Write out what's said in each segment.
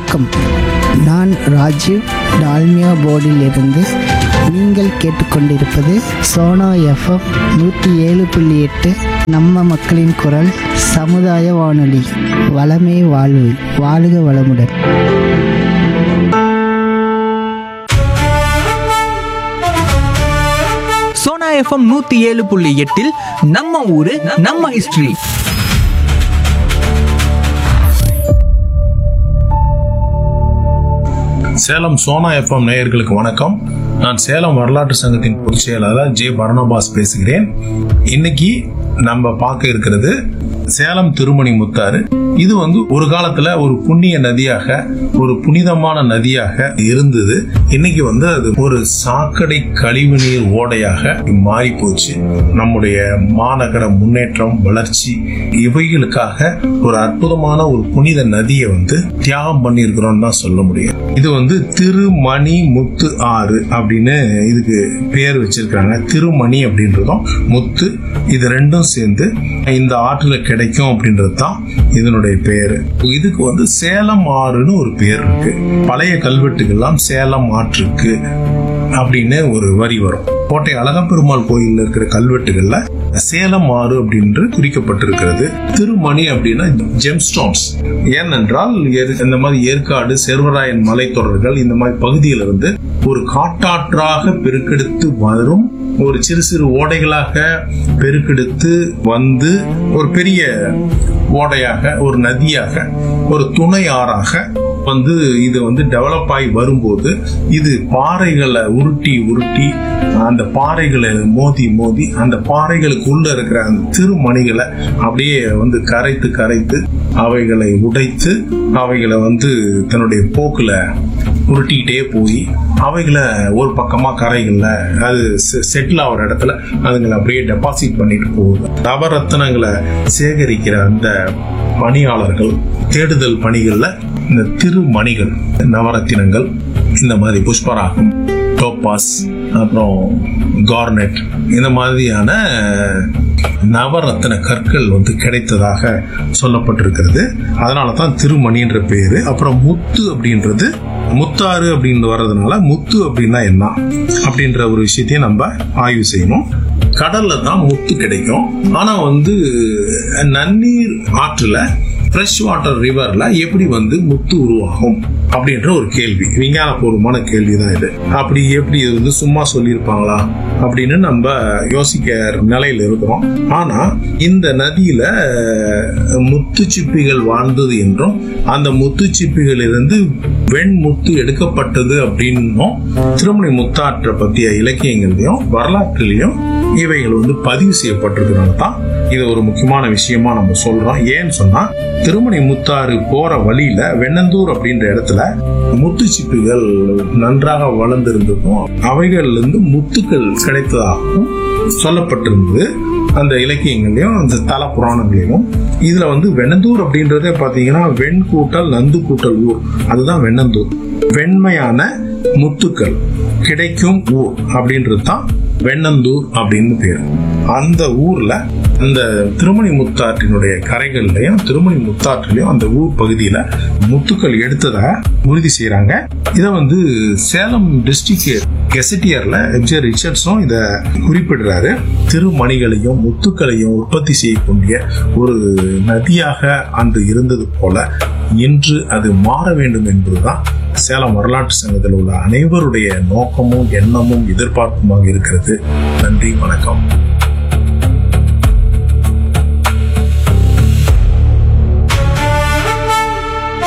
வணக்கம். நான் ராஜீவ் டால்மியா போர்டிலிருந்து. நீங்கள் கேட்டுக்கொண்டிருப்பது சோனா எஃப்எம் 107.8 நம்ம மக்களின் குரல் சமுதாய வானொலி. வளமே வாழ்வு, வாழுக வளமுடன். சோனா எஃப்எம் 107.8 நம்ம ஊரு நம்ம ஹிஸ்டரி. சேலம் சோனா எஃப்எம் நேயர்களுக்கு வணக்கம். நான் சேலம் வரலாற்று சங்கத்தின் பொதுச் செயலாளர் ஜே பரணபாஸ் பேசுகிறேன். இன்னைக்கு நம்ம பார்க்க இருக்கிறது சேலம் திருமணி முத்தாறு. இது ஒரு காலத்துல ஒரு புண்ணிய நதியாக, ஒரு புனிதமான நதியாக இருந்தது. இன்னைக்கு அது ஒரு சாக்கடை கழிவுநீர் ஓடையாக மாறி போச்சு. நம்முடைய மாநகர முன்னேற்றம், வளர்ச்சி இவைகளுக்காக ஒரு அற்புதமான ஒரு புனித நதியை தியாகம் பண்ணியிருக்கிறோம் தான் சொல்ல முடியும். இது திருமணி முத்து ஆறு அப்படின்னு இதுக்கு பேர் வச்சிருக்காங்க. திருமணி அப்படின்றதும் முத்து, இது ரெண்டும் சேர்ந்து இந்த ஆற்றுல கிடைக்கும் அப்படின்றது தான் இதனுடைய பேரு. இதுக்கு சேலம் ஆறுன்னு ஒரு பேர் இருக்கு. பழைய கல்வெட்டுக்கெல்லாம் சேலம் ஆற்றுக்கு அப்படின்னு ஒரு வரி வரும். கோட்டை அழகப்பெருமாள் கோயில்ல இருக்கிற கல்வெட்டுகள்ல சேலம் ஆறு அப்படின்னு குறிக்கப்பட்டிருக்கிறது. திருமணி அப்படின்னா ஜெம்ஸ்டோன்ஸ். ஏனென்றால் இந்த மாதிரி ஏற்காடு, சேர்வராயன் மலைத்தொடர்கள் இந்த மாதிரி பகுதியிலிருந்து ஒரு காட்டாற்றாக பெருக்கெடுத்து வரும், ஒரு சிறு சிறு ஓடைகளாக பெருக்கெடுத்து வந்து ஒரு பெரிய ஓடையாக, ஒரு நதியாக, ஒரு துணை ஆறாக இது டெவலப் ஆகி வரும்போது இது பாறைகளை உருட்டி உருட்டி அந்த பாறைகளை மோதி மோதி அந்த பாறைகளுக்கு உள்ள இருக்கிற அந்த திருமணிகளை அப்படியே கரைத்து கரைத்து அவைகளை உடைத்து அவைகளை தன்னுடைய போக்குல உருட்டிக்கிட்டே போய் அவைகளை ஒரு பக்கமா கரைகள்ல அது செட்டில் ஆகிற இடத்துல அதுங்களை அப்படியே டெபாசிட் பண்ணிட்டு போகுது. நவரத்தினங்களை சேகரிக்கிற அந்த பணியாளர்கள் தேடுதல் பணிகள்ல இந்த திருமணிகள், நவரத்தினங்கள், இந்த மாதிரி புஷ்பராகம், டோபாஸ், அப்புறம் கார்னெட், இந்த மாதிரியான நவரத்தின கற்கள் கிடைத்ததாக சொல்லப்பட்டிருக்கிறது. அதனாலதான் திருமணின்ற பேரு. அப்புறம் முத்து அப்படின்றது முத்தாறு அப்படின்னு வர்றதுனால முத்து அப்படின்னா என்ன அப்படின்ற ஒரு விஷயத்தையும் நம்ம ஆய்வு செய்யணும். கடல்ல தான் முத்து கிடைக்கும். ஆனா நன்னீர் ஆற்றுல, ஃப்ரெஷ் வாட்டர் ரிவர்ல எப்படி முத்து உருவாகும் அப்படின்ற ஒரு கேள்வி, விஞ்ஞானபூர்வமான கேள்விதான் இது. அப்படி எப்படி சும்மா சொல்லியிருப்பாங்களா அப்படின்னு நம்ம யோசிக்க நிலையில இருக்கிறோம். ஆனா இந்த நதியில முத்துச்சிப்பிகள் வாழ்ந்தது என்றும் அந்த முத்துச்சிப்பிகள் இருந்து வெண்முத்து எடுக்கப்பட்டது அப்படின்னும் திருமணி முத்தாற்றை பற்றிய இலக்கியங்களையும் வரலாற்றிலையும் இவைகள் பதிவு செய்யப்பட்டிருக்கிறனால தான் இது ஒரு முக்கியமான விஷயமா நம்ம சொல்றோம். ஏன்னு சொன்னா திருமணி முத்தாறு போற வழியில வெண்ணந்தூர் அப்படின்ற இடத்துல முத்துச்சிப்பிகள் நன்றாக வளர்ந்திருந்ததும் அவைகள்ல இருந்து முத்துக்கள் கிடைத்ததாகவும் சொல்லப்பட்டிருந்தது அந்த இலக்கியங்களையும் அந்த தல புராணங்களையும். இதுல வெண்ணந்தூர் அப்படின்றதே பாத்தீங்கன்னா வெண் கூட்டல் நந்து கூட்டல் ஊர், அதுதான் வெண்ணந்தூர். வெண்மையான முத்துக்கள் கிடைக்கும் ஊர் அப்படின்றது தான் வெண்ணந்தூர் அப்படின்னு பேரு. அந்த ஊர்ல அந்த திருமணி முத்தாற்றினுடைய கரைகள்லயும் திருமணி முத்தாற்றிலையும் அந்த ஊர் பகுதியில முத்துக்கள் எடுத்ததாக உறுதி செய்யறாங்க. இத சேலம் டிஸ்ட்ரிக்ட் கெசட்டியர்ல எம்ஜே ரிச்சர்ட்ஸும் இத குறிப்பிடுறாரு. திருமணிகளையும் முத்துக்களையும் உற்பத்தி செய்யக்கூடிய ஒரு நதியாக அன்று இருந்தது போல இன்று அது மாற வேண்டும் என்பதுதான் சேலம் வரலாற்று சங்கத்தில் உள்ள அனைவருடைய நோக்கமும் எண்ணமும் எதிர்பார்ப்புமாக இருக்கிறது. நன்றி, வணக்கம்.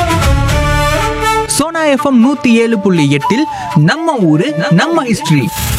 சோனா எஃப்எம் 107.8 நம்ம ஊரு நம்ம ஹிஸ்டரி.